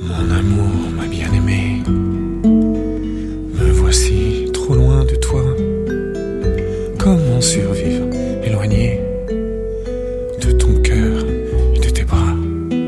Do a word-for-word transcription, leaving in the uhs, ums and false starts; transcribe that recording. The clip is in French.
Mon amour, ma bien-aimée, me voici trop loin de toi. Comment survivre